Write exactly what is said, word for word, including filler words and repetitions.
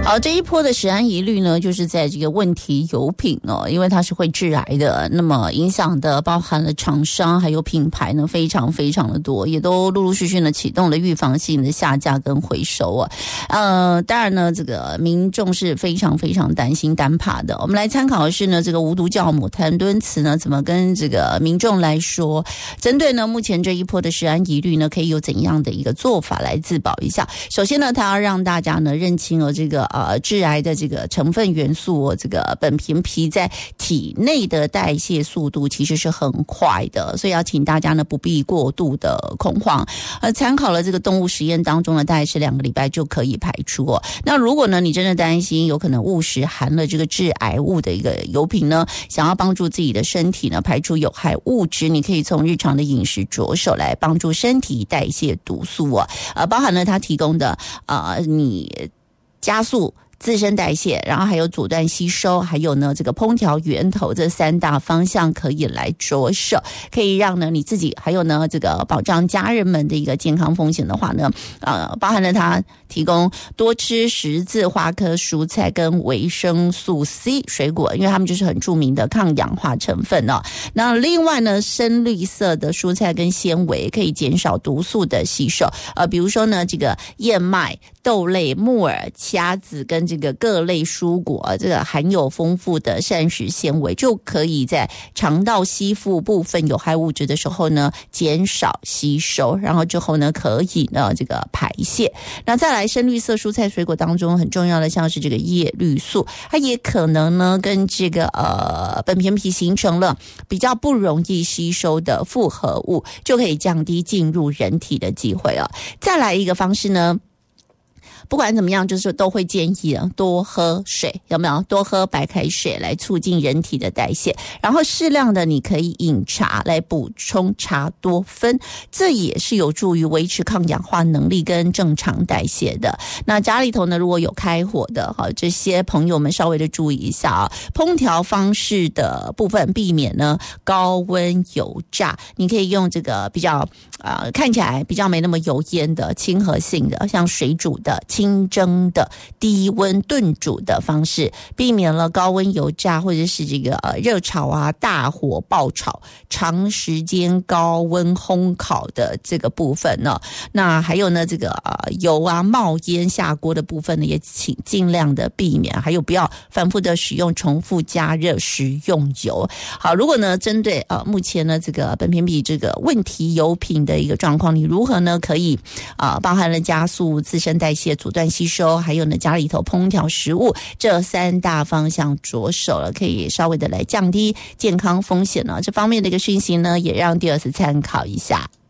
好，这一波的食安疑虑呢，就是在这个问题油品哦，因为它是会致癌的，那么影响的包含了厂商还有品牌呢，非常非常的多，也都陆陆续续呢启动了预防性的下架跟回收啊。呃，当然呢，这个民众是非常非常担心担怕的。我们来参考的是呢，这个无毒教母谭敦慈呢，怎么跟这个民众来说，针对呢目前这一波的食安疑虑呢，可以有怎样的一个做法来自保一下。首先呢，他要让大家呢认清了这个呃致癌的这个成分元素、哦、这个苯平皮在体内的代谢速度其实是很快的，所以要请大家呢不必过度的恐慌。呃，参考了这个动物实验当中呢，大概是两个礼拜就可以排出哦。那如果呢你真的担心有可能误食含了这个致癌物的一个油品呢，想要帮助自己的身体呢排出有害物质，你可以从日常的饮食着手来帮助身体代谢毒素哦。呃，包含了它提供的呃你加速自身代谢，然后还有阻断吸收，还有呢这个烹调源头，这三大方向可以来着手，可以让呢你自己还有呢这个保障家人们的一个健康风险的话呢，呃，包含了它提供多吃十字花科蔬菜跟维生素 C 水果，因为它们就是很著名的抗氧化成分哦。那另外呢，深绿色的蔬菜跟纤维可以减少毒素的吸收，呃，比如说呢这个燕麦、豆类、木耳、虾子跟这个各类蔬果，这个含有丰富的膳食纤维，就可以在肠道吸附部分有害物质的时候呢减少吸收，然后之后呢可以呢这个排泄。那再来深绿色蔬菜水果当中很重要的像是这个叶绿素，它也可能呢跟这个呃苯平皮形成了比较不容易吸收的复合物，就可以降低进入人体的机会哦。再来一个方式呢，不管怎么样，就是都会建议多喝水，有没有？多喝白开水来促进人体的代谢，然后适量的你可以饮茶来补充茶多酚，这也是有助于维持抗氧化能力跟正常代谢的。那家里头呢，如果有开火的哈，这些朋友们稍微的注意一下啊，烹调方式的部分避免呢高温油炸，你可以用这个比较呃看起来比较没那么油烟的亲和性的，像水煮的、清蒸的、低温炖煮的方式，避免了高温油炸或者是这个呃热炒啊、大火爆炒、长时间高温烘烤的这个部分呢。那还有呢，这个呃油啊冒烟下锅的部分呢，也请尽量的避免，还有不要反复的使用重复加热食用油。好，如果呢针对呃目前呢这个苯平皮这个问题油品的一个状况，你如何呢可以啊、呃、包含了加速自身代谢、阻断吸收，还有呢家里头烹调食物这三大方向着手了，可以稍微的来降低健康风险呢。这方面的一个讯息呢，也让第二次参考一下。